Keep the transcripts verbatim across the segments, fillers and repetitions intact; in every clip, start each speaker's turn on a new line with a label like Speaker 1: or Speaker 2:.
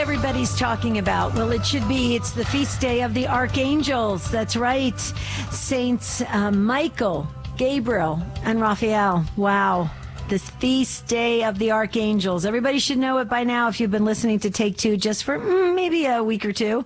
Speaker 1: everybody's talking about? Well, it should be. It's the feast day of the archangels. That's right. Saints uh, Michael, Gabriel, and Raphael. Wow. This feast day of the archangels. Everybody should know it by now if you've been listening to Take Two just for mm, maybe a week or two.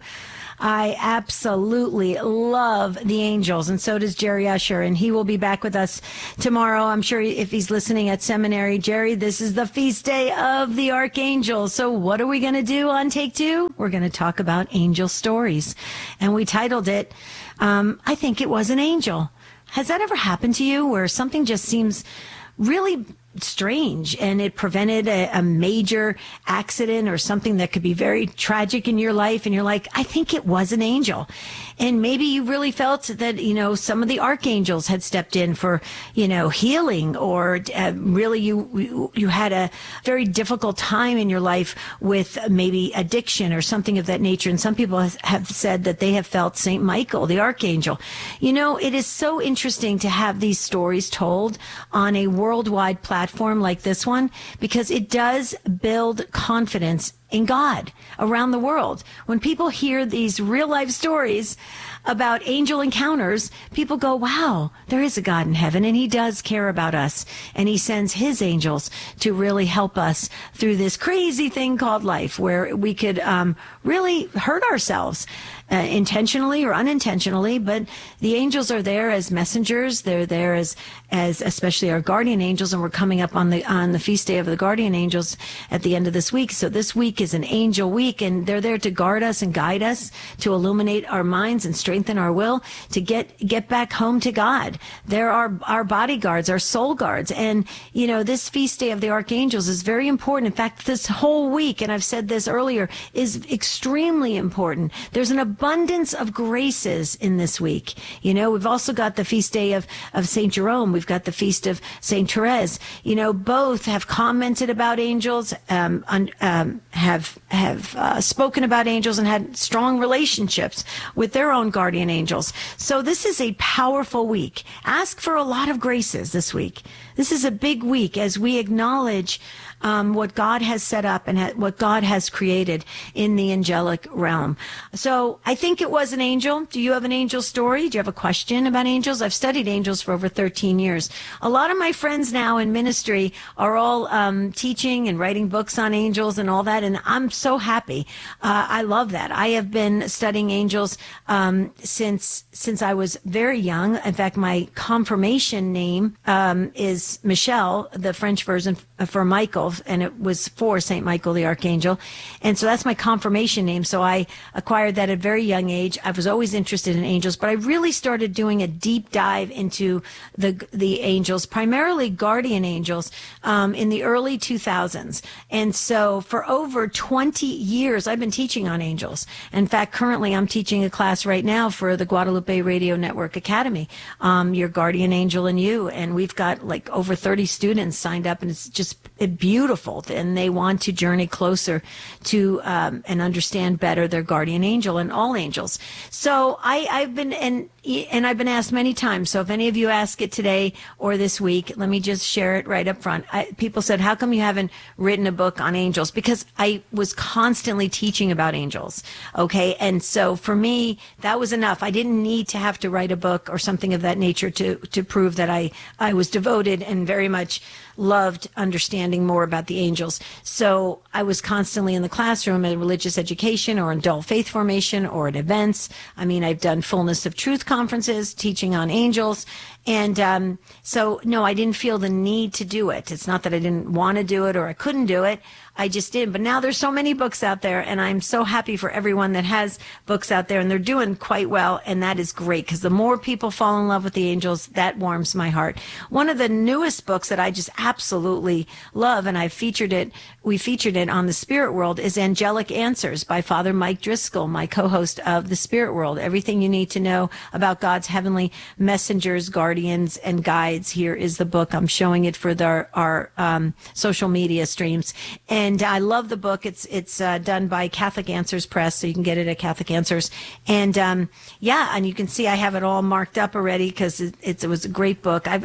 Speaker 1: I absolutely love the angels, and so does Jerry Usher, and he will be back with us tomorrow. I'm sure if he's listening at seminary. Jerry, this is the feast day of the archangels. So what are we going to do on Take Two? We're going to talk about angel stories, and we titled it, um, I Think It Was an Angel. Has that ever happened to you where something just seems really strange and it prevented a, a major accident or something that could be very tragic in your life, and you're like, I think it was an angel? And maybe you really felt that, you know, some of the archangels had stepped in for, you know, healing, or uh, really you you had a very difficult time in your life with maybe addiction or something of that nature. And some people have said that they have felt Saint Michael, the archangel. You know, it is so interesting to have these stories told on a worldwide platform like this one, because it does build confidence in God around the world. When people hear these real life stories about angel encounters, people go, wow, there is a God in heaven, and he does care about us, and he sends his angels to really help us through this crazy thing called life, where we could um, really hurt ourselves. Uh, intentionally or unintentionally, but the angels are there as messengers. They're there as, as especially our guardian angels, and we're coming up on the on the feast day of the guardian angels at the end of this week. So this week is an angel week, and they're there to guard us and guide us, to illuminate our minds and strengthen our will, to get get back home to God. They're our our bodyguards, our soul guards, and you know, this feast day of the archangels is very important. In fact, this whole week, and I've said this earlier, is extremely important. There's an abundance of graces in this week. You know, we've also got the feast day of, of Saint Jerome. We've got the feast of Saint Therese. You know, both have commented about angels, um, un, um, have have uh, spoken about angels, and had strong relationships with their own guardian angels. So this is a powerful week. Ask for a lot of graces this week. This is a big week as we acknowledge Um, what God has set up and ha- what God has created in the angelic realm. So I think it was an angel. Do you have an angel story? Do you have a question about angels? I've studied angels for over thirteen years. A lot of my friends now in ministry are all um, teaching and writing books on angels and all that, and I'm so happy. Uh, I love that. I have been studying angels um, since since I was very young. In fact, my confirmation name um, is Michelle, the French version for Michael, and it was for Saint Michael the Archangel. And so that's my confirmation name. So I acquired that at a very young age. I was always interested in angels, but I really started doing a deep dive into the the angels, primarily guardian angels, um, in the early two thousands. And so for over twenty years, I've been teaching on angels. In fact, currently I'm teaching a class right now for the Guadalupe Radio Network Academy, um, Your Guardian Angel and You. And we've got like over thirty students signed up, and it's just beautiful. Beautiful, and they want to journey closer to um, and understand better their guardian angel and all angels. So I, I've been and and I've been asked many times. So if any of you ask it today or this week, let me just share it right up front. I, people said, "How come you haven't written a book on angels?" Because I was constantly teaching about angels. Okay, and so for me, that was enough. I didn't need to have to write a book or something of that nature to to prove that I I was devoted and very much loved understanding more about the angels. So I was constantly in the classroom at religious education or adult faith formation or at events. I mean, I've done fullness of truth conferences teaching on angels. And um, so, no, I didn't feel the need to do it. It's not that I didn't want to do it or I couldn't do it. I just did. But now there's so many books out there, and I'm so happy for everyone that has books out there, and they're doing quite well. And that is great, because the more people fall in love with the angels, that warms my heart. One of the newest books that I just absolutely love, and I featured it, we featured it on the Spirit World, is Angelic Answers by Father Mike Driscoll, my co-host of the Spirit World. Everything you need to know about God's heavenly messengers, guardians, and guides. Here is the book. I'm showing it for the, our um, social media streams. And And I love the book. It's it's uh, done by Catholic Answers Press, so you can get it at Catholic Answers. And um, yeah, and you can see I have it all marked up already because it, it's, it was a great book. I've, I've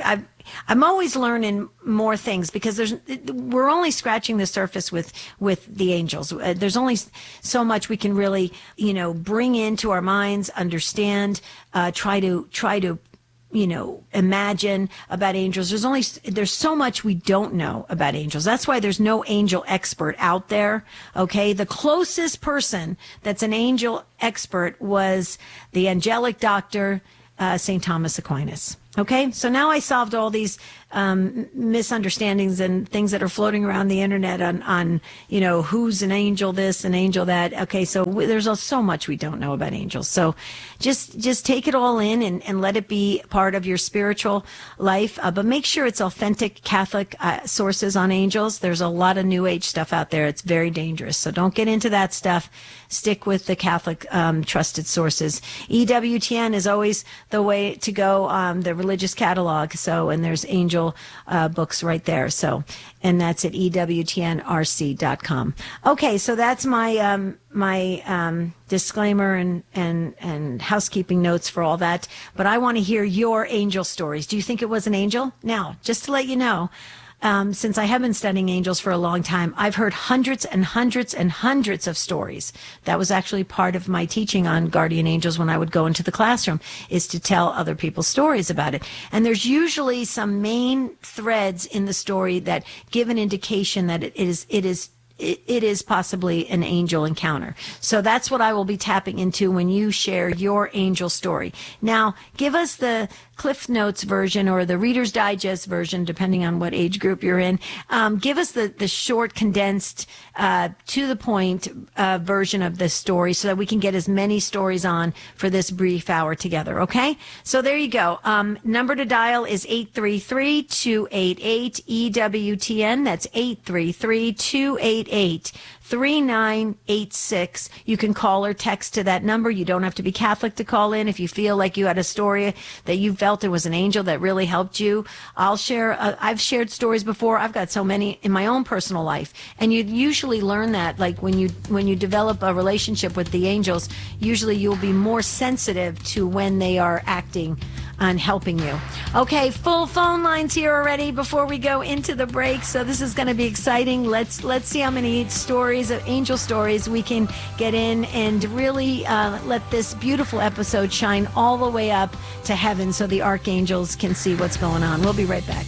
Speaker 1: I'm always learning more things because there's we're only scratching the surface with with the angels. Uh, there's only so much we can really, you know, bring into our minds, understand, uh, try to try to. you know, imagine about angels. There's only, there's so much we don't know about angels. That's why there's no angel expert out there. Okay. The closest person that's an angel expert was the angelic doctor, uh, Saint Thomas Aquinas. Okay. So now I solved all these, um, misunderstandings and things that are floating around the internet on, on, you know, who's an angel this, an angel that. Okay. So w- there's so much we don't know about angels. So just, just take it all in and, and let it be part of your spiritual life. Uh, but make sure it's authentic Catholic uh, sources on angels. There's a lot of new age stuff out there. It's very dangerous. So don't get into that stuff. Stick with the Catholic, um, trusted sources. E W T N is always the way to go. Um, the religious catalog. So, and there's angel uh, books right there. So, and that's at E W T N R C dot com. Okay, so that's my um, my um, disclaimer and and and housekeeping notes for all that. But I want to hear your angel stories. Do you think it was an angel? Now, just to let you know. Um, since I have been studying angels for a long time, I've heard hundreds and hundreds and hundreds of stories. That was actually part of my teaching on guardian angels when I would go into the classroom, is to tell other people's stories about it. And there's usually some main threads in the story that give an indication that it is, it is It, it is possibly an angel encounter. So that's what I will be tapping into when you share your angel story. Now, give us the Cliff Notes version or the Reader's Digest version, depending on what age group you're in. Um, give us the, the short, condensed, uh, to the point uh, version of this story so that we can get as many stories on for this brief hour together, okay? So there you go. Um, number to dial is eight three three, two eight eight, E W T N. That's eight three three, two eight eight, three nine eight six. You can call or text to that number. You don't have to be Catholic to call in. If you feel like you had a story that you felt it was an angel that really helped you, I'll share. Uh, I've shared stories before. I've got so many in my own personal life, and you usually learn that, like when you when you develop a relationship with the angels, usually you'll be more sensitive to when they are acting on helping you. Okay, full phone lines here already before we go into the break. So this is going to be exciting. Let's let's see how many stories of angel stories we can get in and really uh, let this beautiful episode shine all the way up to heaven so the archangels can see what's going on. We'll be right back.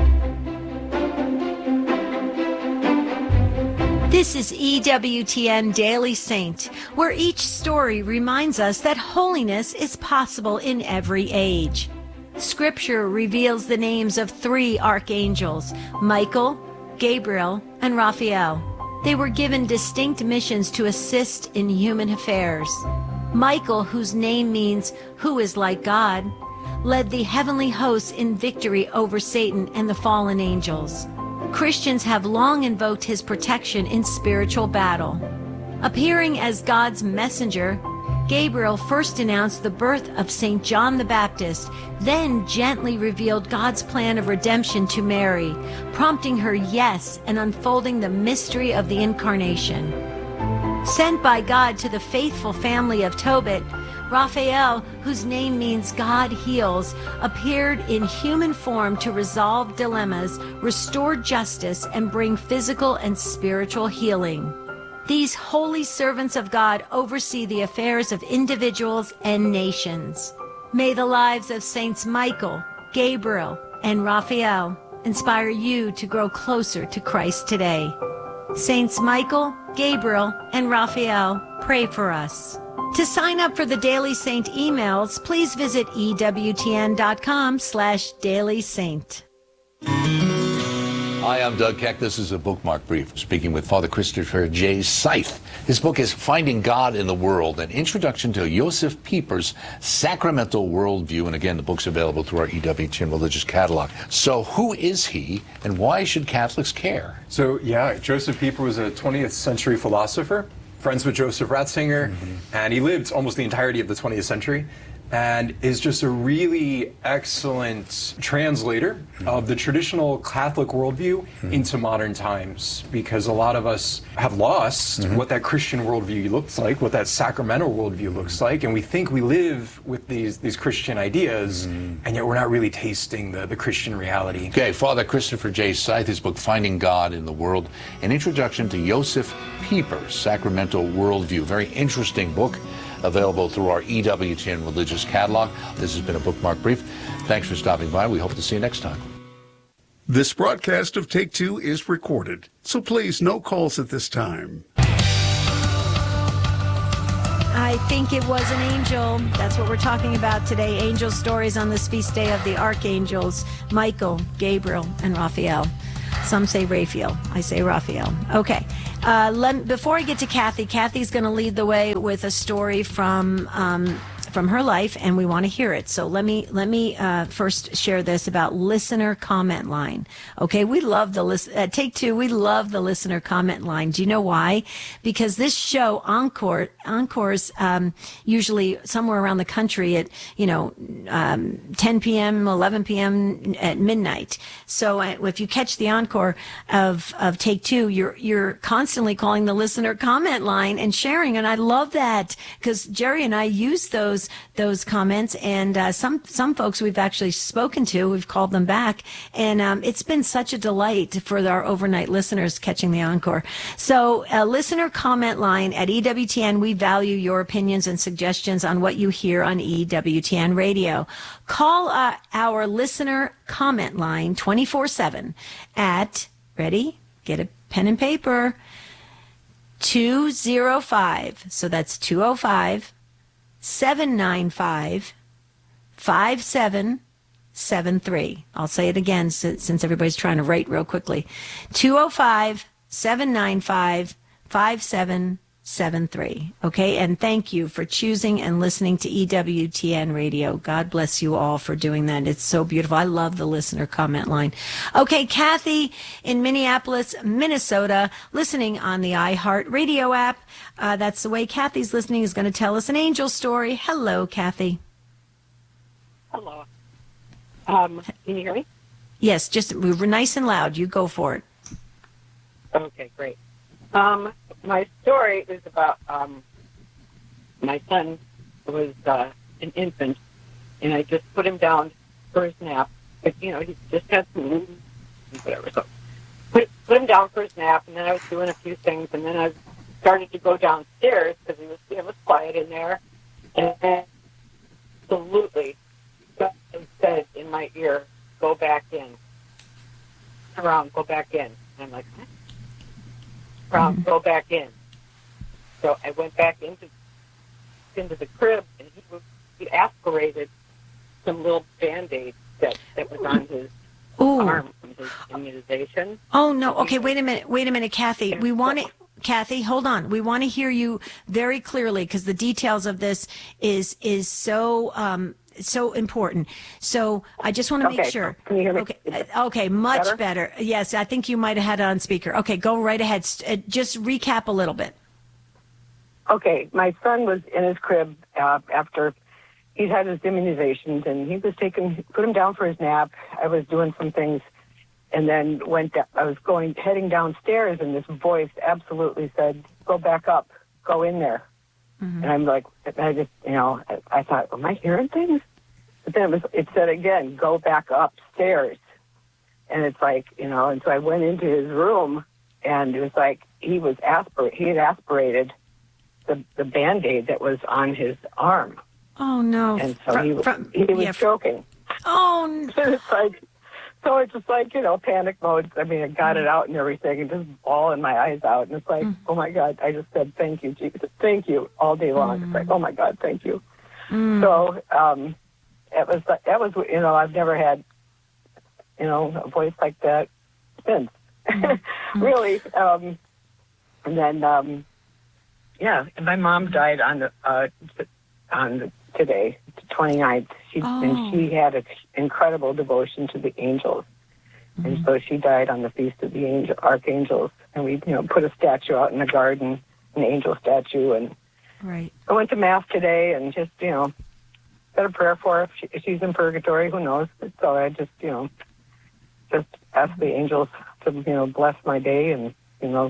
Speaker 1: This is E W T N Daily Saint, where each story reminds us that holiness is possible in every age. Scripture reveals the names of three archangels, Michael, Gabriel, and Raphael. They were given distinct missions to assist in human affairs. Michael, whose name means "who is like God," led the heavenly hosts in victory over Satan and the fallen angels. Christians have long invoked his protection in spiritual battle. Appearing as God's messenger, Gabriel first announced the birth of Saint John the Baptist, then gently revealed God's plan of redemption to Mary, prompting her yes and unfolding the mystery of the Incarnation. Sent by God to the faithful family of Tobit, Raphael, whose name means God heals, appeared in human form to resolve dilemmas, restore justice, and bring physical and spiritual healing. These holy servants of God oversee the affairs of individuals and nations. May the lives of Saints Michael, Gabriel, and Raphael inspire you to grow closer to Christ today. Saints Michael, Gabriel, and Raphael, pray for us. To sign up for the Daily Saint emails, please visit ewtn.com slash Daily Saint.
Speaker 2: Hi, I'm Doug Keck. This is a Bookmark Brief, speaking with Father Christopher J. Seith. His book is Finding God in the World, an introduction to Josef Pieper's sacramental worldview. And again, the book's available through our E W T N religious catalog. So who is he, and why should Catholics care?
Speaker 3: So, yeah, Josef Pieper was a twentieth century philosopher, friends with Joseph Ratzinger, mm-hmm. and he lived almost the entirety of the twentieth century. and is just a really excellent translator mm-hmm. of the traditional Catholic worldview mm-hmm. into modern times, because a lot of us have lost mm-hmm. what that Christian worldview looks like, what that sacramental worldview mm-hmm. looks like, and we think we live with these these Christian ideas, mm-hmm. and yet we're not really tasting the, the Christian reality.
Speaker 2: Okay, Father Christopher J. Seith, his book, Finding God in the World, an introduction to Josef Pieper's Sacramental Worldview. Very interesting book, available through our E W T N Religious Catalog. This has been a Bookmark Brief. Thanks for stopping by. We hope to see you next time.
Speaker 4: This broadcast of Take Two is recorded, so please, no calls at this time.
Speaker 1: I think it was an angel. That's what we're talking about today. Angel stories on this feast day of the archangels, Michael, Gabriel, and Raphael. Some say Raphael. I say Raphael. Okay. Uh, let, before I get to Kathy, Kathy's going to lead the way with a story from um, from her life, and we want to hear it. So let me let me uh, first share this about listener comment line. Okay, we love the list. Uh, Take Two. We love the listener comment line. Do you know why? Because this show encore encores um, usually somewhere around the country at you know um, ten p.m., eleven p.m. at midnight. So uh, if you catch the encore of of Take Two, you're you're constantly calling the listener comment line and sharing, and I love that because Jerry and I use those those comments, and uh, some some folks we've actually spoken to, we've called them back, and um, it's been such a delight for our overnight listeners catching the encore. So, uh, listener comment line at E W T N. We value your opinions and suggestions on what you hear on E W T N Radio. Call uh, our listener comment line twenty-four seven at, ready? Get a pen and paper. two oh five. So that's two oh five, seven nine five, five seven seven three. I'll say it again since everybody's trying to write real quickly. two oh five, seven nine five, five seven seven three. Okay, and thank you for choosing and listening to E W T N Radio. God bless you all for doing that. It's so beautiful. I love the listener comment line. Okay, Kathy in Minneapolis, Minnesota, listening on the iHeart Radio app. Uh, that's the way Kathy's listening, is going to tell us an angel story. Hello, Kathy.
Speaker 5: Hello. Um, can you hear me?
Speaker 1: Yes, just we were nice and loud. You go for it.
Speaker 5: Okay, great. Um, my story is about um, my son was uh, an infant, and I just put him down for his nap. But, you know, he just had some whatever. So put put him down for his nap, and then I was doing a few things, and then I started to go downstairs because it was it was quiet in there, and absolutely said in my ear, "Go back in, around, go back in." And I'm like, "What?" From go back in. So I went back into into the crib, and he, was, he aspirated some little Band-Aid that, that was on his Ooh. arm from his immunization.
Speaker 1: Oh, no. Okay, wait a minute. Wait a minute, Kathy. We want to... Kathy, hold on. We want to hear you very clearly because the details of this is is so... Um, so important. So I just want to make
Speaker 5: okay.
Speaker 1: sure.
Speaker 5: Can you hear me?
Speaker 1: Okay. Okay. Much better?
Speaker 5: better.
Speaker 1: Yes. I think you might have had it on speaker. Okay. Go right ahead. Just recap a little bit.
Speaker 5: Okay. My son was in his crib uh, after he'd had his immunizations, and he was taken, put him down for his nap. I was doing some things, and then went, down, I was going, heading downstairs, and this voice absolutely said, "Go back up, go in there." Mm-hmm. And I'm like, I just, you know, I, I thought, am I hearing things? But then it, was, it said again, "Go back upstairs." And it's like, you know, and so I went into his room, and it was like he was aspirate, he had aspirated the, the Band-Aid that was on his arm.
Speaker 1: Oh, no.
Speaker 5: And so
Speaker 1: from,
Speaker 5: he,
Speaker 1: from,
Speaker 5: he was
Speaker 1: yeah,
Speaker 5: choking.
Speaker 1: Oh, no.
Speaker 5: And it's like, so it's just like, you know, panic mode. I mean, I got it out and everything, and just bawling my eyes out. And it's like, mm. oh, my God, I just said, "Thank you, Jesus. Thank you," all day long. Mm. It's like, oh, my God, thank you. Mm. So um, it was, that was, you know, I've never had, you know, a voice like that since. Mm. Really. Um, and then, um, yeah, and my mom died on the, uh, on the, today, the twenty-ninth. She,
Speaker 1: oh.
Speaker 5: And she had an incredible devotion to the angels. Mm-hmm. And so she died on the Feast of the Angel, Archangels. And we, you know, put a statue out in the garden, an angel statue. And
Speaker 1: right.
Speaker 5: I went to Mass today and just, you know, said a prayer for her. If, she, if she's in purgatory, who knows? So I just, you know, just ask the angels to, you know, bless my day and, you know,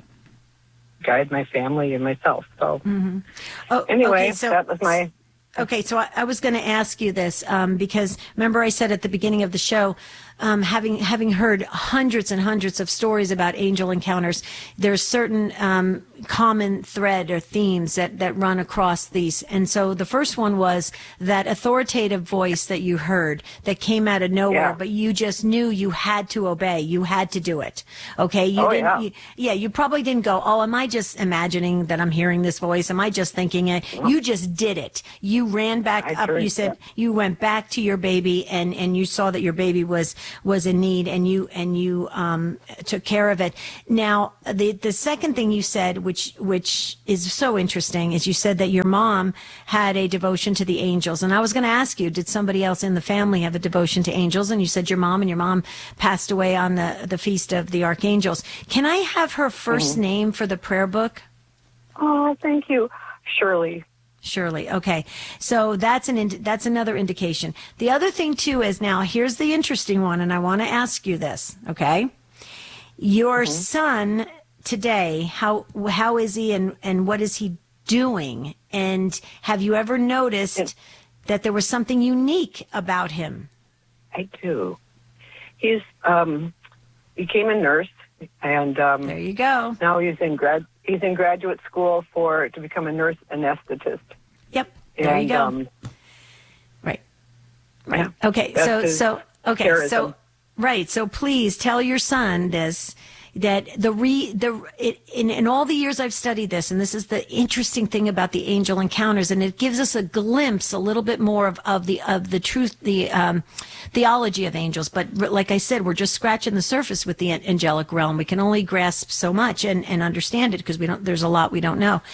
Speaker 5: guide my family and myself. So
Speaker 1: Mm-hmm. Oh,
Speaker 5: anyway,
Speaker 1: okay, so,
Speaker 5: that was my...
Speaker 1: Okay, so I, I was going to ask you this um, because remember I said at the beginning of the show, um, having having heard hundreds and hundreds of stories about angel encounters, there's certain um, common thread or themes that, that run across these. And so the first one was that authoritative voice that you heard that came out of nowhere,
Speaker 5: Yeah.
Speaker 1: but you just knew you had to obey. You had to do it. Okay? You
Speaker 5: Oh,
Speaker 1: didn't,
Speaker 5: yeah.
Speaker 1: You, yeah, you probably didn't go, oh, am I just imagining that I'm hearing this voice? Am I just thinking it? You just did it. You ran back
Speaker 5: I
Speaker 1: up.
Speaker 5: sure
Speaker 1: You said
Speaker 5: did.
Speaker 1: you went back to your baby and, and you saw that your baby was was in need and you and you um, took care of it. Now, the the second thing you said, which which is so interesting, is you said that your mom had a devotion to the angels. And I was going to ask you, did somebody else in the family have a devotion to angels? And you said your mom, and your mom passed away on the, the Feast of the Archangels. Can I have her first
Speaker 5: Mm-hmm.
Speaker 1: name for the prayer book?
Speaker 5: Oh, thank you. Shirley.
Speaker 1: Shirley. Okay. So that's an, indi- that's another indication. The other thing too is now here's the interesting one. And I want to ask you this. Okay. Your
Speaker 5: Mm-hmm.
Speaker 1: son today, how, how is he and, and what is he doing? And have you ever noticed
Speaker 5: It-
Speaker 1: that there was something unique about him?
Speaker 5: I do. He's, um, became a nurse and, um,
Speaker 1: There you go.
Speaker 5: now he's in grad, he's in graduate school for, to become a nurse anesthetist.
Speaker 1: Yep. There
Speaker 5: and,
Speaker 1: you go.
Speaker 5: Um,
Speaker 1: Right. Right.
Speaker 5: Yeah,
Speaker 1: Okay.
Speaker 5: that's
Speaker 1: So,
Speaker 5: his
Speaker 1: so, okay.
Speaker 5: charism.
Speaker 1: So, right. So please tell your son this, that the re, the, it, in, in all the years I've studied this, and this is the interesting thing about the angel encounters, and it gives us a glimpse, a little bit more of, of the, of the truth, the, um, theology of angels. But like I said, we're just scratching the surface with the angelic realm. We can only grasp so much and, and understand it because we don't, there's a lot we don't know.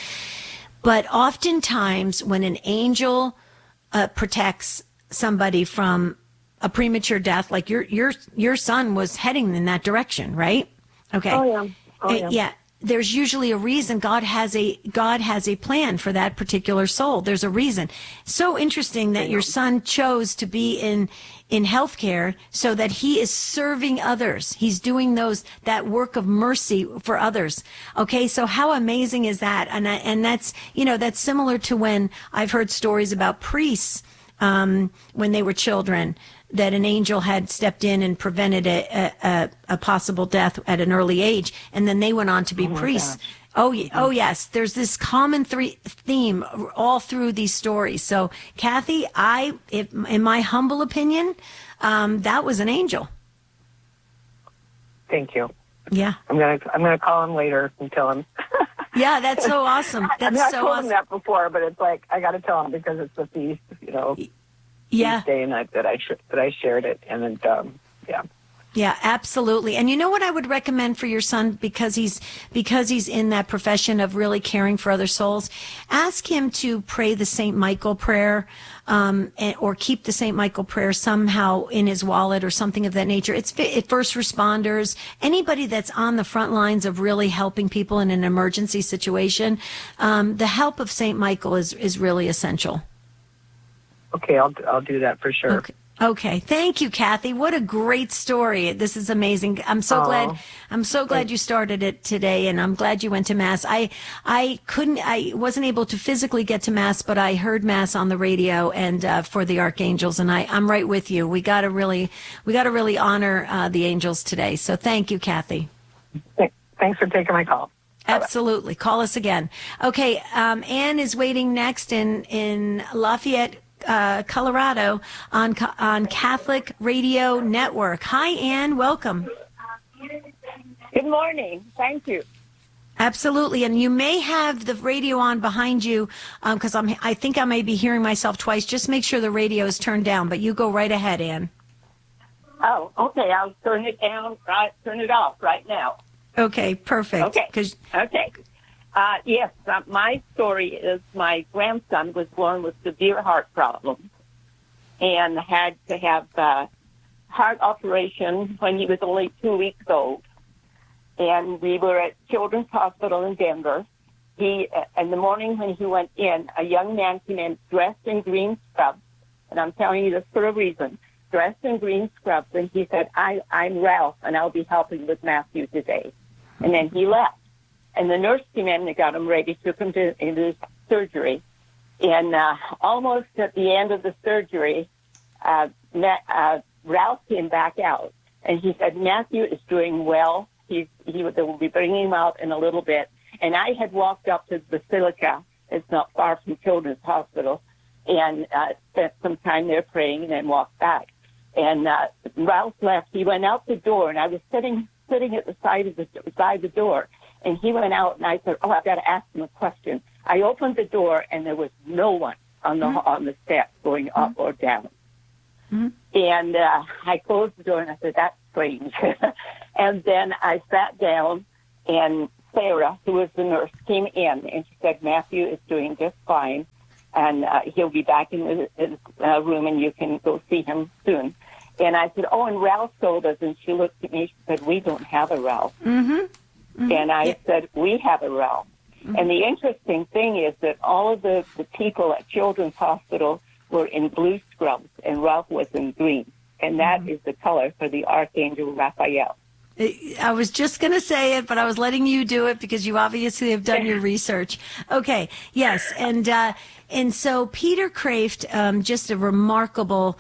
Speaker 1: But oftentimes when an angel uh, protects somebody from a premature death, like your your your son was heading in that direction, right? Okay.
Speaker 5: Oh, yeah. Oh,
Speaker 1: Uh,
Speaker 5: yeah.
Speaker 1: yeah. There's usually a reason. God has a God has a plan for that particular soul. There's a reason. So interesting that your son chose to be in in healthcare so that he is serving others. He's doing those that work of mercy for others. Okay, so how amazing is that? And I, and that's you know that's similar to when I've heard stories about priests um, when they were children, that an angel had stepped in and prevented a, a, a possible death at an early age, and then they went on to be
Speaker 5: Oh, my
Speaker 1: priests.
Speaker 5: gosh.
Speaker 1: Oh, ye- oh yes. There's this common three theme all through these stories. So, Kathy, I, if, in my humble opinion, um, that was an angel.
Speaker 5: Thank you.
Speaker 1: Yeah,
Speaker 5: I'm gonna I'm gonna call him later and tell him.
Speaker 1: yeah. That's so awesome.
Speaker 5: I
Speaker 1: That's
Speaker 5: mean, I
Speaker 1: so
Speaker 5: told
Speaker 1: awesome.
Speaker 5: him that before, but it's like I got to tell him because it's the feast, you know,
Speaker 1: Yeah.
Speaker 5: feast day, and I, that I sh- that I shared it, and then um, yeah.
Speaker 1: Yeah, absolutely. And you know what I would recommend for your son, because he's because he's in that profession of really caring for other souls? Ask him to pray the Saint Michael prayer, um, and, or keep the Saint Michael prayer somehow in his wallet or something of that nature. It's fi- first responders, anybody that's on the front lines of really helping people in an emergency situation. Um, the help of Saint Michael is is really essential.
Speaker 5: Okay, I'll I'll do that for sure.
Speaker 1: Okay. Okay. Thank you, Kathy. What a great story. This is amazing. I'm so
Speaker 5: Aw.
Speaker 1: glad, I'm so glad you started it today, and I'm glad you went to Mass. I, I couldn't, I wasn't able to physically get to Mass, but I heard Mass on the radio and, uh, for the Archangels, and I, I'm right with you. We gotta really, we gotta really honor, uh, the angels today. So thank you, Kathy.
Speaker 5: Th- Thanks for taking my call.
Speaker 1: Absolutely. Call us again. Okay. Um, Anne is waiting next in, in Lafayette, Uh, Colorado on on Catholic Radio Network. Hi, Ann. Welcome.
Speaker 6: Good morning. Thank you.
Speaker 1: Absolutely, and you may have the radio on behind you because I'm. I think I may be hearing myself twice. Just make sure the radio is turned down. But you go right ahead, Ann.
Speaker 6: Oh, okay. I'll turn it down. Right, turn it off right now.
Speaker 1: Okay, perfect.
Speaker 6: Okay.
Speaker 1: 'Cause-
Speaker 6: Okay. Uh, yes, uh, my story is my grandson was born with severe heart problems and had to have a heart operation when he was only two weeks old. And we were at Children's Hospital in Denver. He, uh, in the morning when he went in, a young man came in dressed in green scrubs and I'm telling you this for a reason, dressed in green scrubs, and he said, I, I'm Ralph, and I'll be helping with Matthew today. And then he left. And the nurse came in and got him ready, took him to into surgery. And uh, almost at the end of the surgery, uh, Matt, uh, Ralph came back out, and he said, Matthew is doing well. He's, he they will be bringing him out in a little bit. And I had walked up to the Basilica. It's not far from Children's Hospital, and uh, spent some time there praying and then walked back. And uh, Ralph left. He went out the door, and I was sitting sitting at the side of the side the door. And he went out, and I said, "Oh, I've got to ask him a question." I opened the door, and there was no one on the mm-hmm. on the steps going up mm-hmm. or down. Mm-hmm. And uh, I closed the door, and I said, "That's strange." And then I sat down, and Sarah, who was the nurse, came in, and she said, "Matthew is doing just fine, and uh, he'll be back in the, in the uh, room, and you can go see him soon." And I said, "Oh, and Ralph told us," and she looked at me, she said, "We don't have a Ralph." Mm-hmm. Mm-hmm. And I yeah. said, "We have a Ralph." Mm-hmm. And the interesting thing is that all of the, the people at Children's Hospital were in blue scrubs, and Ralph was in green. And that mm-hmm. is the color for the Archangel Raphael.
Speaker 1: I was just going to say it, but I was letting you do it because you obviously have done your research. Okay, yes. And uh, and so Peter Kreeft, um, just a remarkable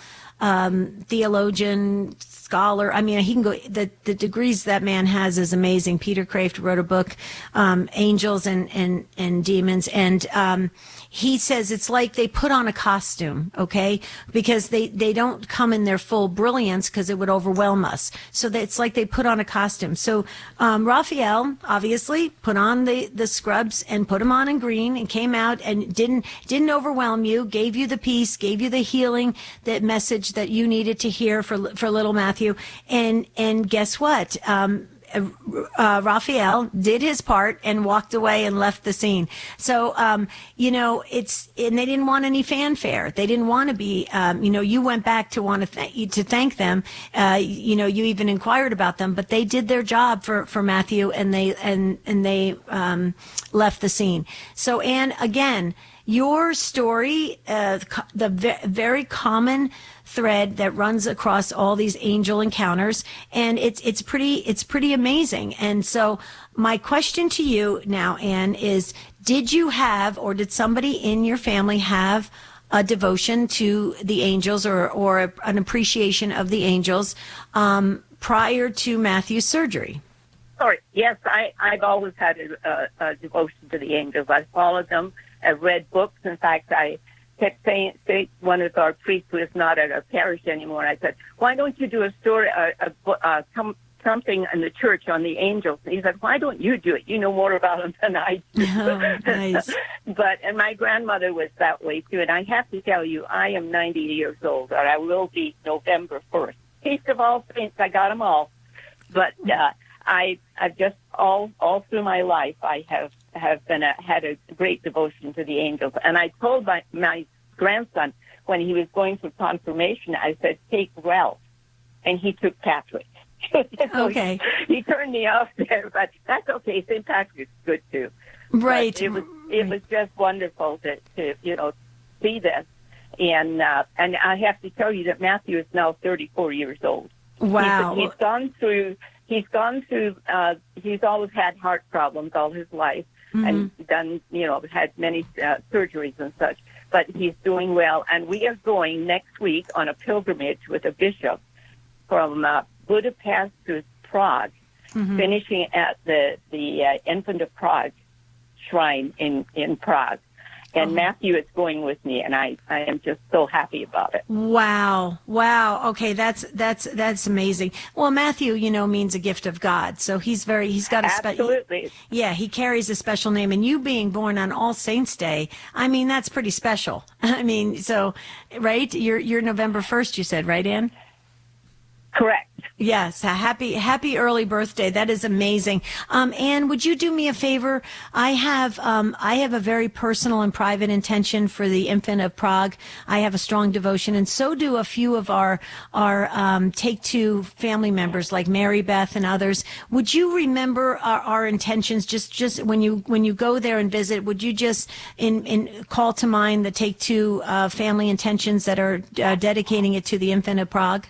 Speaker 1: um, theologian, scholar. I mean, he can go, the, the degrees that man has is amazing. Peter Kreeft wrote a book, um, Angels and, and, and Demons. And, um, he says it's like they put on a costume, okay? Because they, they don't come in their full brilliance because it would overwhelm us. So that it's like they put on a costume. So, um, Raphael obviously put on the, the scrubs and put them on in green and came out and didn't, didn't overwhelm you, gave you the peace, gave you the healing, that message that you needed to hear for, for little Matthew. And, and guess what? Um, Uh, Raphael did his part and walked away and left the scene. So, um, you know, it's, and they didn't want any fanfare. They didn't want to be, um, you know, you went back to want to thank, to thank them. Uh, you know, you even inquired about them, but they did their job for, for Matthew, and they, and, and they, um, left the scene. So, Anne, again, your story, uh, the ve- very common thread that runs across all these angel encounters, and it's it's pretty it's pretty amazing. And so my question to you now, Anne, is: did you have, or did somebody in your family have a devotion to the angels, or or an appreciation of the angels um, prior to Matthew's surgery?
Speaker 6: Sorry, yes, I I've always had a, a, a devotion to the angels. I followed them. I've read books. In fact, I kept saying, say, one of our priests who is not at our parish anymore, I said, "Why don't you do a story, a, a, a, some, something in the church on the angels?" And he said, "Why don't you do it? You know more about them than I do."
Speaker 1: Oh, nice.
Speaker 6: But, and my grandmother was that way too. And I have to tell you, I am ninety years old, or I will be November first. Feast of all saints, I got them all. But uh, I, I've just all, all through my life, I have have been a, had a great devotion to the angels. And I told my, my grandson when he was going through confirmation, I said, "Take Ralph," and he took Patrick. So
Speaker 1: okay.
Speaker 6: He, he turned me off there, but that's okay. Saint Patrick's good too.
Speaker 1: Right.
Speaker 6: But it was it was just wonderful to, to you know see this, and uh, and I have to tell you that Matthew is now thirty-four years old.
Speaker 1: Wow.
Speaker 6: He's, he's gone through. He's gone through. Uh, he's always had heart problems all his life, mm-hmm. and done you know had many uh, surgeries and such. But he's doing well, and we are going next week on a pilgrimage with a bishop from uh, Budapest to Prague, mm-hmm. finishing at the the uh, Infant of Prague shrine in in Prague. And oh. Matthew is going with me, and I, I am just so happy about it.
Speaker 1: Wow. Wow. Okay, that's that's that's amazing. Well, Matthew, you know, means a gift of God. So he's very he's got a special
Speaker 6: Absolutely. Spe-
Speaker 1: yeah, he carries a special name, and you being born on All Saints Day, I mean, that's pretty special. I mean, so right? You're you're November first, you said, right, Anne?
Speaker 6: Correct.
Speaker 1: Yes, a happy happy early birthday. That is amazing. Um, Anne, would you do me a favor? I have um, I have a very personal and private intention for the Infant of Prague. I have a strong devotion, and so do a few of our our um, Take Two family members, like Mary Beth and others. Would you remember our, our intentions? Just just when you when you go there and visit, would you just in in call to mind the Take Two uh, family intentions that are uh, dedicating it to the Infant of Prague?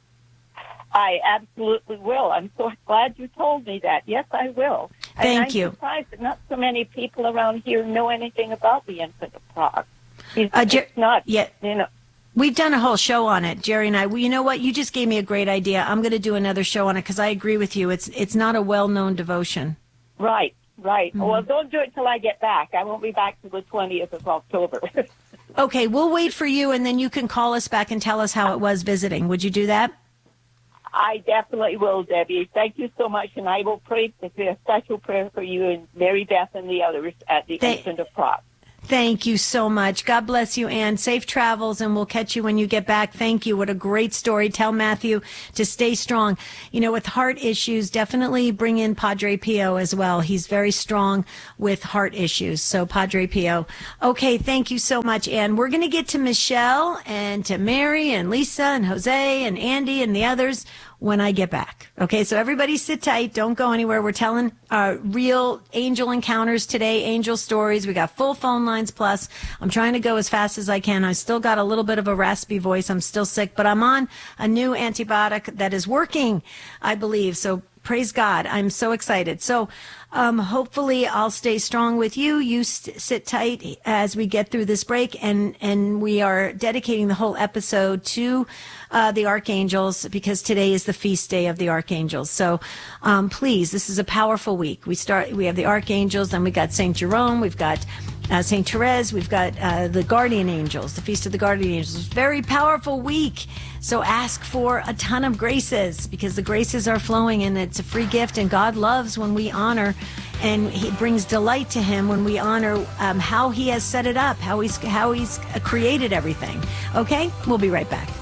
Speaker 6: I absolutely will. I'm so glad you told me that. Yes, I will.
Speaker 1: Thank
Speaker 6: and I'm
Speaker 1: you.
Speaker 6: I'm surprised that not so many people around here know anything about the Infant of Prague. It's,
Speaker 1: Uh, Jer-
Speaker 6: it's not,
Speaker 1: yeah.
Speaker 6: you know.
Speaker 1: We've done a whole show on it, Jerry and I. Well, you know what? You just gave me a great idea. I'm going to do another show on it because I agree with you. It's it's not a well-known devotion.
Speaker 6: Right, right.
Speaker 1: Mm-hmm.
Speaker 6: Well, don't do it till I get back. I won't be back till the twentieth of October.
Speaker 1: Okay, we'll wait for you, and then you can call us back and tell us how it was visiting. Would you do that?
Speaker 6: I definitely will, Debbie. Thank you so much, and I will pray a special prayer for you and Mary Beth and the others at the
Speaker 1: Thank-
Speaker 6: Infant of Prague.
Speaker 1: Thank you so much. God bless you, Anne. Safe travels, and we'll catch you when you get back. Thank you. What a great story. Tell Matthew to stay strong. You know, with heart issues, definitely bring in Padre Pio as well. He's very strong with heart issues. So, Padre Pio. Okay, thank you so much, Anne. We're going to get to Michelle and to Mary and Lisa and Jose and Andy and the others when I get back. Okay, so everybody sit tight. Don't go anywhere. We're telling uh, real angel encounters today, angel stories. We got full phone lines plus. I'm trying to go as fast as I can. I still got a little bit of a raspy voice. I'm still sick, but I'm on a new antibiotic that is working, I believe. So praise God. I'm so excited. So um, hopefully I'll stay strong with you. You st- sit tight as we get through this break. And, and we are dedicating the whole episode to uh, the archangels because today is the feast day of the archangels. So um, please, this is a powerful week. We start. We have the archangels, then we got Saint Jerome. We've got uh, Saint Therese. We've got uh, the guardian angels, the feast of the guardian angels. Very powerful week. So ask for a ton of graces because the graces are flowing and it's a free gift. And God loves when we honor, and He brings delight to Him when we honor um, how He has set it up, how He's how He's created everything. Okay, we'll be right back.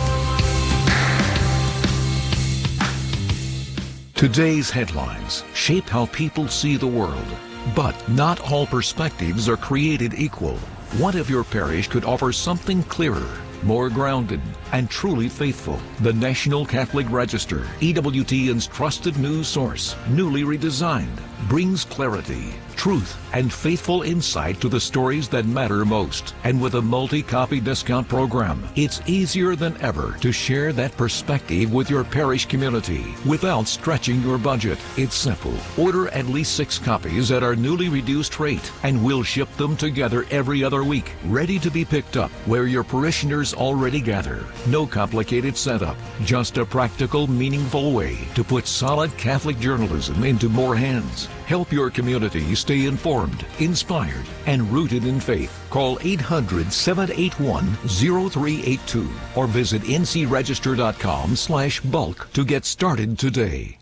Speaker 7: Today's headlines shape how people see the world, but not all perspectives are created equal. What if your parish could offer something clearer, more grounded, and truly faithful? The National Catholic Register, E W T N's trusted news source, newly redesigned, brings clarity, truth, and faithful insight to the stories that matter most. And with a multi-copy discount program, it's easier than ever to share that perspective with your parish community without stretching your budget. It's simple. Order at least six copies at our newly reduced rate, and we'll ship them together every other week, ready to be picked up where your parishioners already gather. No complicated setup, just a practical, meaningful way to put solid Catholic journalism into more hands. Help your community stay informed, inspired, and rooted in faith. Call eight hundred, seven eight one, zero three eight two or visit ncregister.com slash bulk to get started today.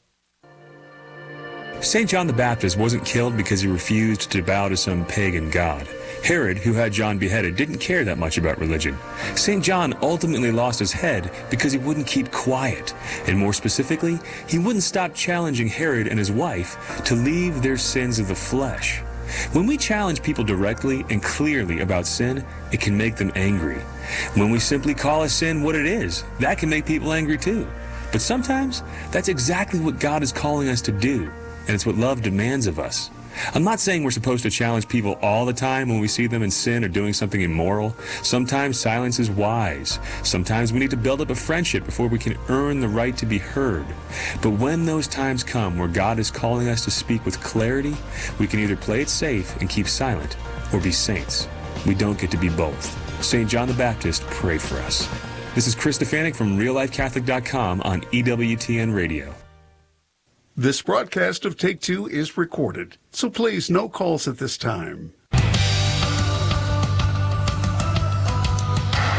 Speaker 8: Saint John the Baptist wasn't killed because he refused to bow to some pagan god. Herod, who had John beheaded, didn't care that much about religion. Saint John ultimately lost his head because he wouldn't keep quiet. And more specifically, he wouldn't stop challenging Herod and his wife to leave their sins of the flesh. When we challenge people directly and clearly about sin, it can make them angry. When we simply call a sin what it is, that can make people angry too. But sometimes, that's exactly what God is calling us to do, and it's what love demands of us. I'm not saying we're supposed to challenge people all the time when we see them in sin or doing something immoral. Sometimes silence is wise. Sometimes we need to build up a friendship before we can earn the right to be heard. But when those times come where God is calling us to speak with clarity, we can either play it safe and keep silent or be saints. We don't get to be both. Saint John the Baptist, pray for us. This is Chris Stefanik from real life catholic dot com on E W T N Radio.
Speaker 4: This broadcast of Take Two is recorded, so please no calls at this time.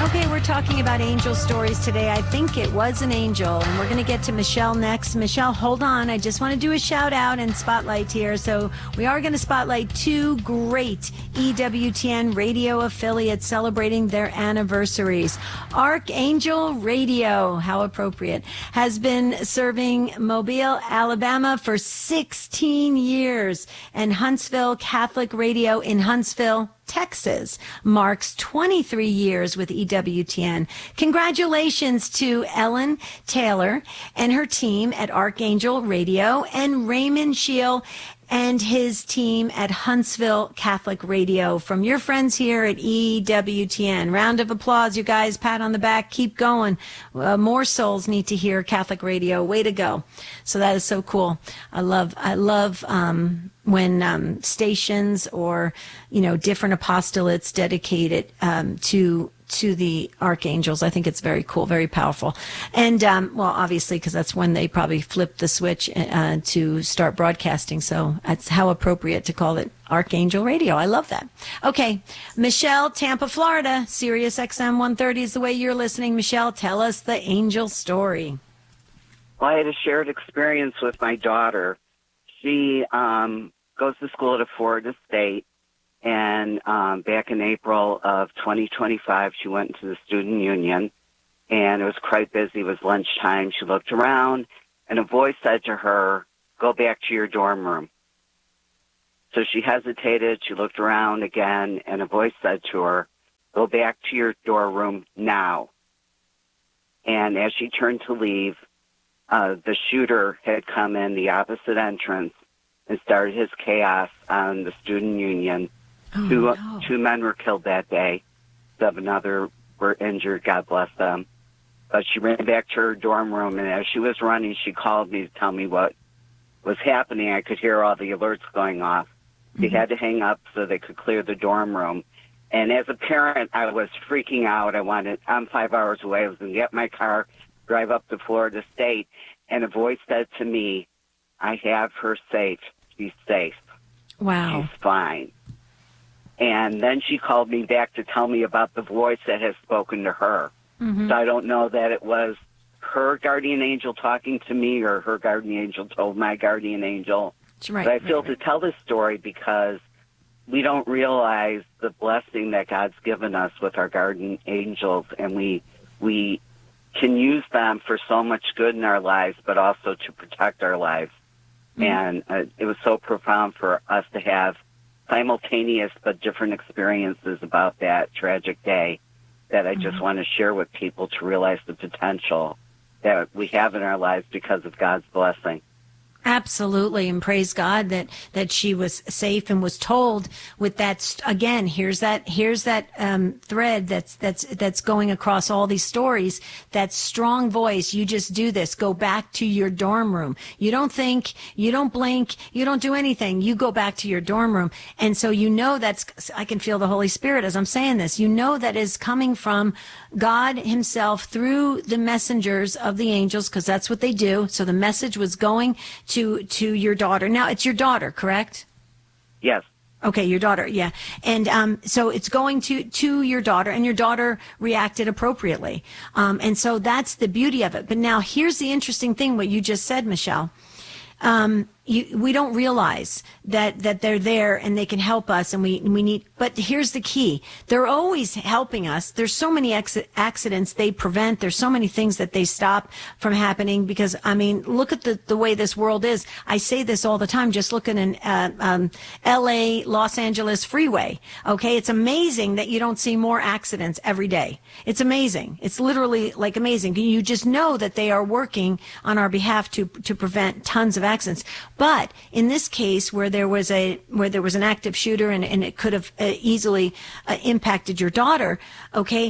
Speaker 1: Okay, we're talking about angel stories today. I think it was an angel, and we're going to get to Michelle next. Michelle, hold on. I just want to do a shout out and spotlight here. So we are going to spotlight two great E W T N radio affiliates celebrating their anniversaries. Archangel Radio, how appropriate, has been serving Mobile, Alabama for sixteen years, and Huntsville Catholic Radio in Huntsville, Texas marks twenty-three years with E W T N. Congratulations to Ellen Taylor and her team at Archangel Radio, and Raymond Scheel and his team at Huntsville Catholic Radio. From your friends here at E W T N. Round of applause, you guys. Pat on the back. Keep going. Uh, more souls need to hear Catholic Radio. Way to go. So that is so cool. I love, I love, um, when um, stations or, you know, different apostolates dedicate it um, to to the archangels. I think it's very cool, very powerful. And, um, well, obviously, because that's when they probably flipped the switch uh, to start broadcasting. So that's how appropriate to call it Archangel Radio. I love that. Okay, Michelle, Tampa, Florida, Sirius X M one thirty is the way you're listening. Michelle, tell us the angel story.
Speaker 9: Well, I had a shared experience with my daughter. She um, goes to school at a Florida State, and um, back in April of twenty twenty-five, she went into the student union, and it was quite busy. It was lunchtime. She looked around, and a voice said to her, "Go back to your dorm room." So she hesitated. She looked around again, and a voice said to her, "Go back to your dorm room now." And as she turned to leave, uh, the shooter had come in the opposite entrance and started his chaos on the student union.
Speaker 1: Oh,
Speaker 9: two,
Speaker 1: no.
Speaker 9: two men were killed that day. Seven other were injured. God bless them. But she ran back to her dorm room, and as she was running, she called me to tell me what was happening. I could hear all the alerts going off. Mm-hmm. They had to hang up so they could clear the dorm room. And as a parent, I was freaking out. I wanted, I'm five hours away. I was going to get my car, drive up to Florida State, and a voice said to me, "I have her safe. She's safe.
Speaker 1: Wow.
Speaker 9: She's fine." And then she called me back to tell me about the voice that has spoken to her.
Speaker 1: Mm-hmm.
Speaker 9: So I don't know that it was her guardian angel talking to me or her guardian angel told my guardian angel.
Speaker 1: That's right.
Speaker 9: But I feel
Speaker 1: right, right.
Speaker 9: to tell this story because we don't realize the blessing that God's given us with our guardian angels, and we we can use them for so much good in our lives, but also to protect our lives. Mm-hmm. And uh, it was so profound for us to have simultaneous but different experiences about that tragic day that I just mm-hmm. want to share with people to realize the potential that we have in our lives because of God's blessing.
Speaker 1: Absolutely, and praise God that that she was safe and was told with that. Again, here's that here's that um, thread that's that's that's going across all these stories. That strong voice. You just do this. Go back to your dorm room. You don't think. You don't blink. You don't do anything. You go back to your dorm room. And so you know that's. I can feel the Holy Spirit as I'm saying this. You know that is coming from God Himself through the messengers of the angels, because that's what they do. So the message was going to to to your daughter. Now, it's your daughter, correct?
Speaker 9: Yes.
Speaker 1: Okay, your daughter, yeah. And um, so it's going to, to your daughter, and your daughter reacted appropriately. Um, and so that's the beauty of it. But now here's the interesting thing, what you just said, Michelle. Um, you, we don't realize that, that they're there and they can help us, and we, we need, but here's the key. They're always helping us. There's so many ex- accidents they prevent. There's so many things that they stop from happening because, I mean, look at the, the way this world is. I say this all the time, just look at an, uh, um, L A, Los Angeles freeway. Okay. It's amazing that you don't see more accidents every day. It's amazing. It's literally like amazing. You just know that they are working on our behalf to, to prevent tons of accidents. But in this case, where there was a where there was an active shooter and, and it could have uh, easily uh, impacted your daughter, okay,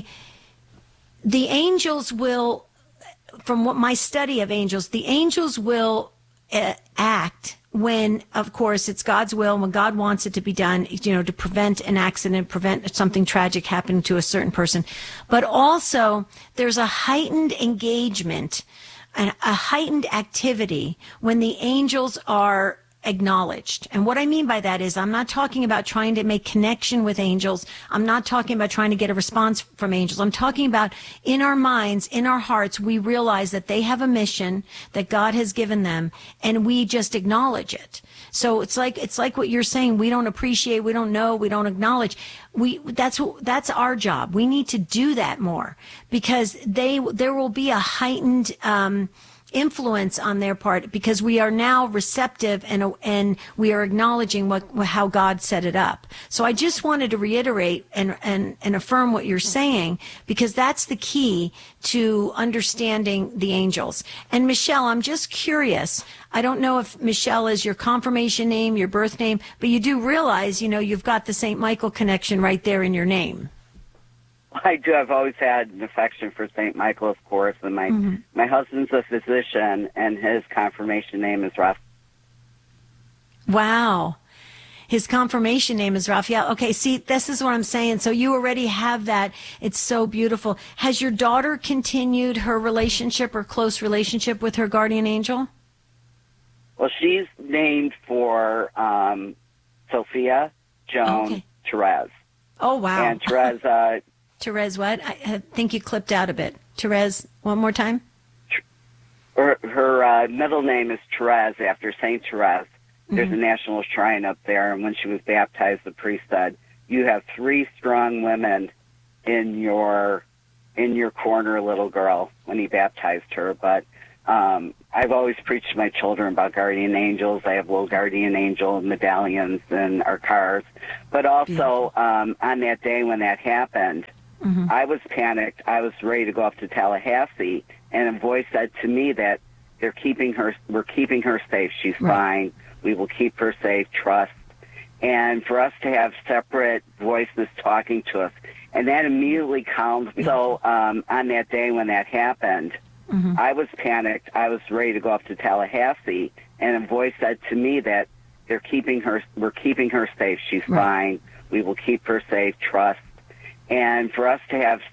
Speaker 1: the angels will, from what my study of angels, the angels will uh, act when, of course, it's God's will, when God wants it to be done, you know, to prevent an accident, prevent something tragic happening to a certain person. But also, there's a heightened engagement, a heightened activity when the angels are acknowledged. And what I mean by that is I'm not talking about trying to make connection with angels. I'm not talking about trying to get a response from angels. I'm talking about in our minds, in our hearts, we realize that they have a mission that God has given them, and we just acknowledge it. So it's like it's like what you're saying. We don't appreciate, we don't know, we don't acknowledge. We that's that's our job. We need to do that more, because they there will be a heightened um, influence on their part, because we are now receptive and and we are acknowledging what how God set it up. So I just wanted to reiterate and and and affirm what you're saying, because that's the key to understanding the angels. And Michelle, I'm just curious. I don't know if Michelle is your confirmation name, your birth name, but you do realize, you know, you've got the Saint Michael connection right there in your name.
Speaker 9: I do. I've always had an affection for Saint Michael, of course, and my mm-hmm. my husband's a physician, and his confirmation name is Raphael.
Speaker 1: Wow. His confirmation name is Raphael. Okay, see, this is what I'm saying. So you already have that. It's so beautiful. Has your daughter continued her relationship or close relationship with her guardian angel?
Speaker 9: Well, she's named for um, Sophia Joan
Speaker 1: okay.
Speaker 9: Therese.
Speaker 1: Oh, wow.
Speaker 9: And Therese... Uh,
Speaker 1: Therese what? I, I think you clipped out a bit. Therese, one more time?
Speaker 9: Her, her uh, middle name is Therese, after Saint Therese. There's mm-hmm. a national shrine up there, and when she was baptized, the priest said, "You have three strong women in your in your corner, little girl," when he baptized her. But um, I've always preached to my children about guardian angels. I have little guardian angel medallions in our cars. But also, um, on that day when that happened, mm-hmm. I was panicked. I was ready to go up to Tallahassee, and a voice said to me that they're keeping her. We're keeping her safe. She's right. fine. We will keep her safe. Trust. And for us to have separate voices talking to us, and that immediately calmed me. So um, on that day when that happened, mm-hmm. I was panicked. I was ready to go up to Tallahassee, and a voice said to me that they're keeping her. We're keeping her safe. She's right. fine. We will keep her safe. Trust. And for us to have